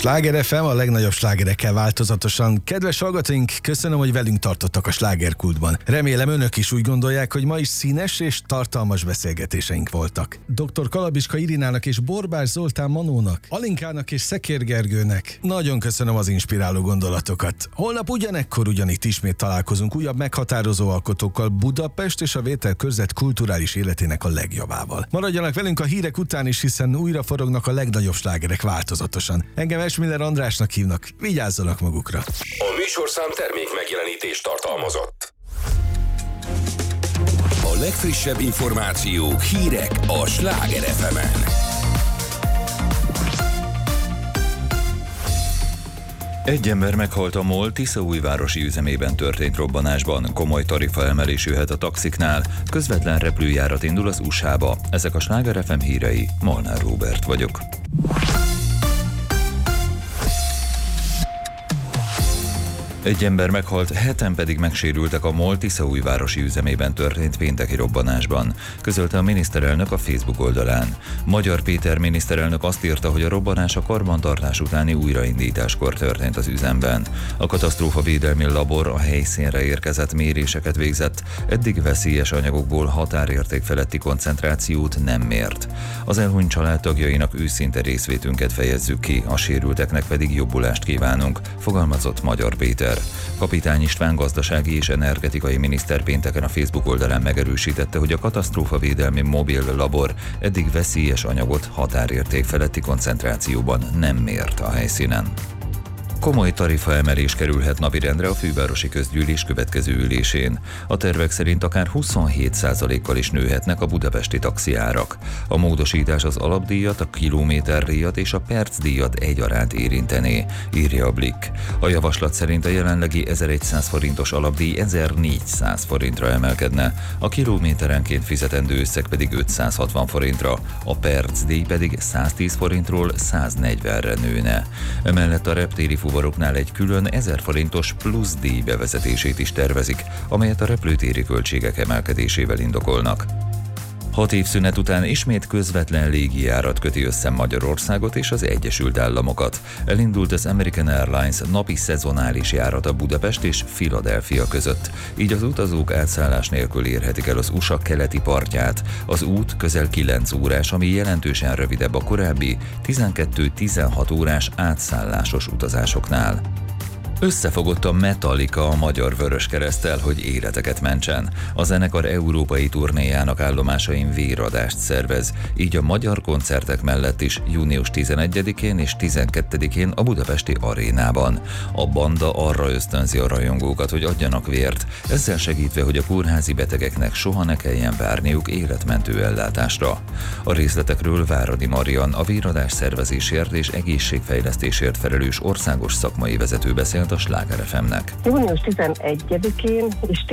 Sláger FM, a legnagyobb slágerekkel változatosan. Kedves hallgatóink, köszönöm, hogy velünk tartottak a slágerkultban. Remélem önök is úgy gondolják, hogy ma is színes és tartalmas beszélgetéseink voltak. Dr. Kalabiska Irinának és Borbás Zoltán Manónak, Alinkának és Szekér Gergőnek nagyon köszönöm az inspiráló gondolatokat. Holnap ugyanekkor ugyanitt ismét találkozunk újabb meghatározó alkotókkal, Budapest és a Vételkörzet kulturális életének a legjobbával. Maradjanak velünk a hírek után is, hiszen újra forognak a legnagyobb slágerek változatosan. Engem Esmiller Andrásnak hívnak, vigyázzanak magukra. A műsorszám termék megjelenítést tartalmazott. A legfrissebb információk, hírek a Sláger FM-en. Egy ember meghalt a MOL Tiszaújvárosi üzemében történt robbanásban. Komoly tarifaemelés jöhet a taxiknál. Közvetlen repülőjárat indul az USA-ba. Ezek a Sláger FM hírei. Molnár Róbert vagyok. Egy ember meghalt, 7-en pedig megsérültek a MOL Tiszaújvárosi üzemében történt pénteki robbanásban, közölte a miniszterelnök a Facebook oldalán. Magyar Péter miniszterelnök azt írta, hogy a robbanás a karbantartás utáni újraindításkor történt az üzemben. A katasztrófavédelmi labor a helyszínre érkezett, méréseket végzett, eddig veszélyes anyagokból határérték feletti koncentrációt nem mért. Az elhunyt családtagjainak őszinte részvétünket fejezzük ki, a sérülteknek pedig jobbulást kívánunk, fogalmazott Magyar Péter. Kapitány István gazdasági és energetikai miniszter pénteken a Facebook oldalán megerősítette, hogy a katasztrófavédelmi mobil labor eddig veszélyes anyagot határérték feletti koncentrációban nem mért a helyszínen. Komoly tarifaemelés kerülhet napirendre a fővárosi közgyűlés következő ülésén. A tervek szerint akár 27%-kal is nőhetnek a budapesti taxiárak. A módosítás az alapdíjat, a kilométerdíjat és a percdíjat egyaránt érintené, írja a Blick. A javaslat szerint a jelenlegi 1100 forintos alapdíj 1400 forintra emelkedne, a kilométerenként fizetendő összeg pedig 560 forintra, a percdíj pedig 110 forintról 140-re nőne. Emellett a reptéri fuvaroknál egy külön 1000 forintos plusz díj bevezetését is tervezik, amelyet a repülőtéri költségek emelkedésével indokolnak. 6 év szünet után ismét közvetlen légijárat köti össze Magyarországot és az Egyesült Államokat. Elindult az American Airlines napi szezonális járata Budapest és Philadelphia között. Így az utazók átszállás nélkül érhetik el az USA keleti partját. Az út közel 9 órás, ami jelentősen rövidebb a korábbi 12-16 órás átszállásos utazásoknál. Összefogott a Metallica a Magyar Vöröskereszttel, hogy életeket mentsen. A zenekar európai turnéjának állomásain véradást szervez, így a magyar koncertek mellett is június 11-én és 12-én a budapesti arénában. A banda arra ösztönzi a rajongókat, hogy adjanak vért, ezzel segítve, hogy a kórházi betegeknek soha ne kelljen várniuk életmentő ellátásra. A részletekről Váradi Marian, a véradás szervezésért és egészségfejlesztésért felelős országos szakmai vezető beszélt a Sláger FM-nek. Június 11-én és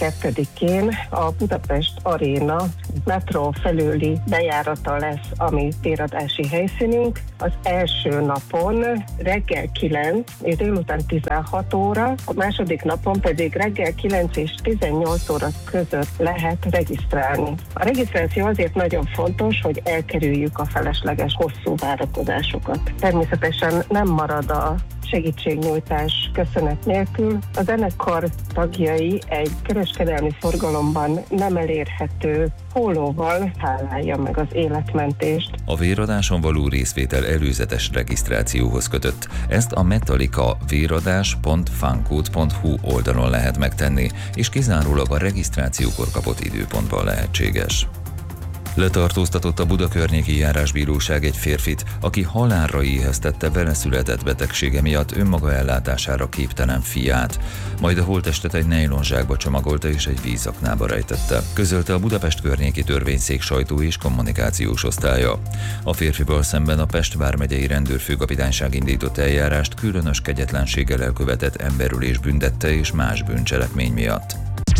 12-én a Budapest Aréna metró felőli bejárata lesz a mi véradási helyszínünk. Az első napon reggel 9 és délután 16 óra, a második napon pedig reggel 9 és 18 óra között lehet regisztrálni. A regisztráció azért nagyon fontos, hogy elkerüljük a felesleges hosszú várakozásokat. Természetesen nem marad a segítségnyújtás köszönet nélkül. A zenekar tagjai egy kereskedelmi forgalomban nem elérhető pólóval hálálja meg az életmentést. A véradáson való részvétel előzetes regisztrációhoz kötött. Ezt a Metallica véradás.fancode.hu oldalon lehet megtenni, és kizárólag a regisztrációkor kapott időpontban lehetséges. Letartóztatott a Buda környéki járásbíróság egy férfit, aki halálra éheztette beleszületett betegsége miatt önmaga ellátására képtelen fiát, majd a holttestet egy nejlonzsákba csomagolta és egy vízaknába rejtette, közölte a Budapest környéki törvényszék sajtó és kommunikációs osztálya. A férfival szemben a Pest vármegyei rendőrfőkapitányság indított eljárást különös kegyetlenséggel elkövetett emberölés büntette és más bűncselekmény miatt.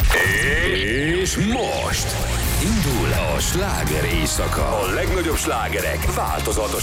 És most indul a sláger éjszaka. A legnagyobb slágerek változatos